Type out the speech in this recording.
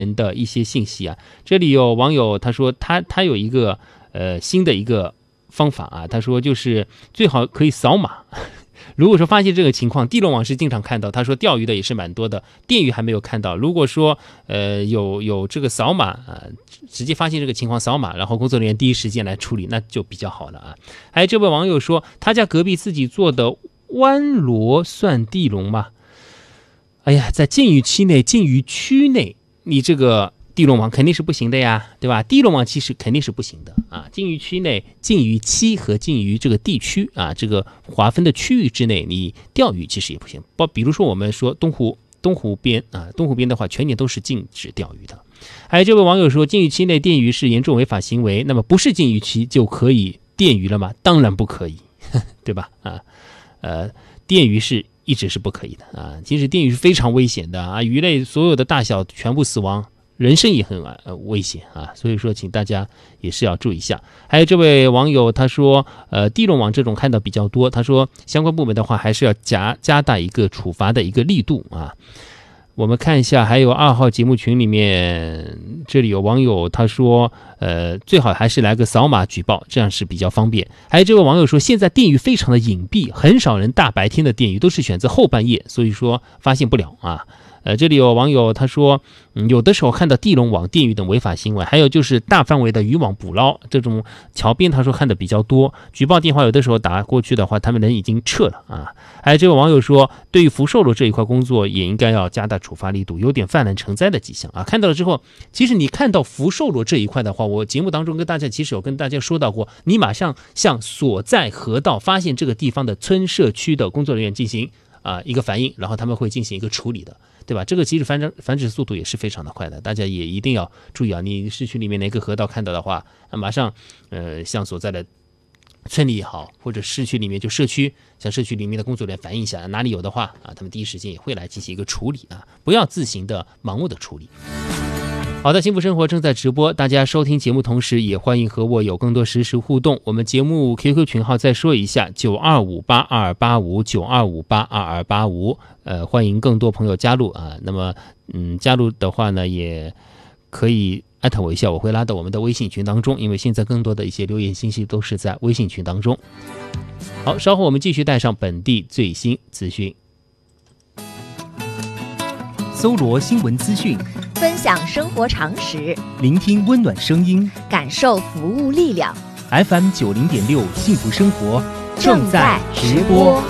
的一些信息啊。这里有网友他说他有一个新的一个方法啊，他说就是最好可以扫码。如果说发现这个情况，地龙网是经常看到，他说钓鱼的也是蛮多的，电鱼还没有看到。如果说有这个扫码直接发现这个情况扫码，然后工作人员第一时间来处理，那就比较好了啊。还有这位网友说，他家隔壁自己做的湾螺算地龙吗？哎呀，在禁渔区内，你这个地龙网肯定是不行的呀，对吧？地龙网其实肯定是不行的啊。禁渔区内、禁渔期和禁渔这个地区啊，这个划分的区域之内，你钓鱼其实也不行。比如说我们说东湖边啊，东湖边的话，全年都是禁止钓鱼的。还有这位网友说，禁渔期内电鱼是严重违法行为，那么不是禁渔期就可以电鱼了吗？当然不可以，对吧？电鱼是一直是不可以的啊。其实电鱼是非常危险的啊，鱼类所有的大小全部死亡。人身也很危险啊，所以说请大家也是要注意一下。还有这位网友他说，地龙网这种看到比较多，他说相关部门的话还是要加大一个处罚的一个力度啊。我们看一下，还有2号节目群里面，这里有网友他说，最好还是来个扫码举报，这样是比较方便。还有这位网友说，现在电鱼非常的隐蔽，很少人大白天的电鱼都是选择后半夜，所以说发现不了啊。这里有网友他说，有的时候看到地龙网、电鱼等违法行为，还有就是大范围的渔网捕捞这种桥边，他说看的比较多。举报电话有的时候打过去的话，他们人已经撤了啊。还有这位网友说，对于福寿螺这一块工作也应该要加大处罚力度，有点泛滥成灾的迹象啊。看到了之后，其实你看到福寿螺这一块的话，我节目当中其实有跟大家说到过，你马上向所在河道发现这个地方的村社区的工作人员进行一个反应，然后他们会进行一个处理的，对吧？这个其实繁殖速度也是非常的快的，大家也一定要注意啊！你市区里面哪个河道看到的话，马上向所在的村里也好，或者市区里面就向社区里面的工作人员反映一下，哪里有的话他们第一时间也会来进行一个处理啊，不要自行的盲目的处理。好的，幸福生活正在直播，大家收听节目同时也欢迎和我有更多实时互动。我们节目 QQ 群号再说一下，92582285，92582285，欢迎更多朋友加入啊。那么加入的话呢，也可以艾特我一下，我会拉到我们的微信群当中，因为现在更多的一些留言信息都是在微信群当中。好，稍后我们继续带上本地最新资讯， 搜罗新闻资讯， 分享生活常识， 聆听温暖声音， 感受服务力量。 FM90.6幸福生活正在直播。